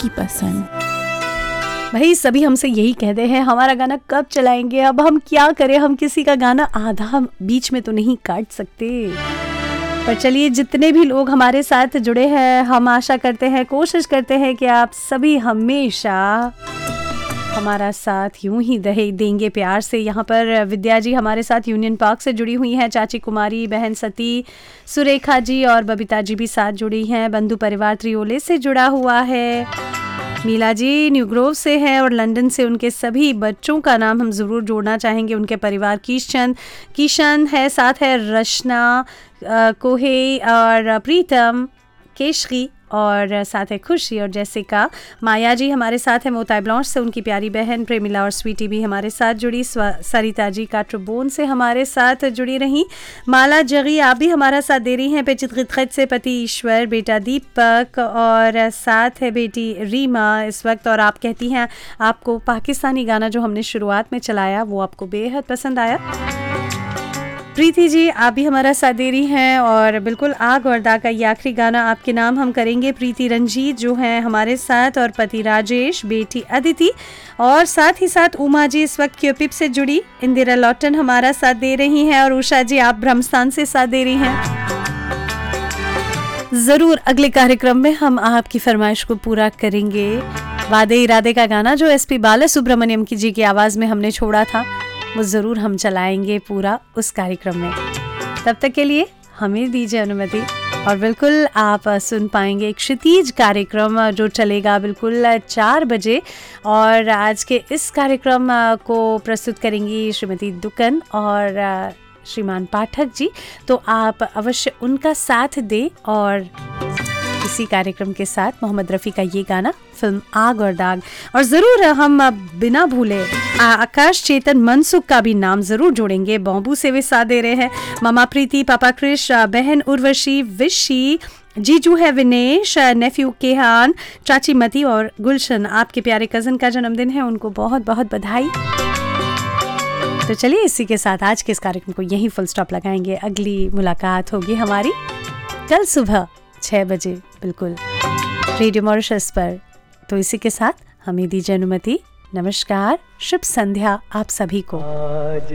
आपकी पसंद। भाई सभी हमसे यही कहते हैं हमारा गाना कब चलाएंगे, अब हम क्या करें, हम किसी का गाना आधा बीच में तो नहीं काट सकते। पर चलिए, जितने भी लोग हमारे साथ जुड़े हैं, हम आशा करते हैं, कोशिश करते हैं कि आप सभी हमेशा हमारा साथ यूं ही देंगे प्यार से। यहाँ पर विद्या जी हमारे साथ यूनियन पार्क से जुड़ी हुई हैं, चाची कुमारी, बहन सती, सुरेखा जी और बबीता जी भी साथ जुड़ी हैं। बंधु परिवार त्रियोले से जुड़ा हुआ है, मीला जी न्यू ग्रोव से हैं और लंदन से उनके सभी बच्चों का नाम हम ज़रूर जोड़ना चाहेंगे। उनके परिवार किशन है, साथ है रचना, कोहे और प्रीतम, केशरी और साथ है खुशी और जैसिका। माया जी हमारे साथ है मोताई ब्लॉन्च से, उनकी प्यारी बहन प्रेमिला और स्वीटी भी हमारे साथ जुड़ी। सरिता जी काट्रबोन से हमारे साथ जुड़ी रही। माला जगी आप भी हमारा साथ दे रही हैं, पेचित से पति ईश्वर, बेटा दीपक और साथ है बेटी रीमा इस वक्त। और आप कहती हैं आपको पाकिस्तानी गाना जो हमने शुरुआत में चलाया वो आपको बेहद पसंद आया। प्रीति जी आप भी हमारा साथ दे रही हैं और बिल्कुल आग और दाग का ये आखिरी गाना आपके नाम हम करेंगे। प्रीति रंजीत जो हैं हमारे साथ और पति राजेश, बेटी अदिति और साथ ही साथ उमा जी इस वक्त क्यूपिप से जुड़ी। इंदिरा लॉटन हमारा साथ दे रही हैं और उषा जी आप ब्रह्मस्थान से साथ दे रही हैं। ज़रूर अगले कार्यक्रम में हम आपकी फरमाइश को पूरा करेंगे। वादे इरादे का गाना जो SP बालासुब्रमण्यम की जी की आवाज़ में हमने छोड़ा था वो ज़रूर हम चलाएंगे पूरा उस कार्यक्रम में। तब तक के लिए हमें दीजिए अनुमति और बिल्कुल आप सुन पाएंगे एक क्षितिज कार्यक्रम जो चलेगा बिल्कुल 4 बजे। और आज के इस कार्यक्रम को प्रस्तुत करेंगी श्रीमती दुकन और श्रीमान पाठक जी, तो आप अवश्य उनका साथ दें। और इसी कार्यक्रम के साथ मोहम्मद रफ़ी का ये गाना फिल्म आग और दाग, और ज़रूर हम बिना भूले आकाश चेतन मनसुख का भी नाम ज़रूर जोड़ेंगे। बॉम्बू से वे साथ दे रहे हैं। मामा प्रीति, पापा क्रिश, बहन उर्वशी, विशी, जीजू है विनेश, नेफ्यू केहान, चाची मती और गुलशन। आपके प्यारे कज़न का जन्मदिन है, उनको बहुत बहुत बधाई। तो चलिए इसी के साथ आज के इस कार्यक्रम को यहीं फुल स्टॉप लगाएंगे। अगली मुलाकात होगी हमारी कल सुबह 6 बजे बिल्कुल रेडियो मॉरिशस पर। तो इसी के साथ हमें दीजिए अनुमति। नमस्कार, शुभ संध्या आप सभी को।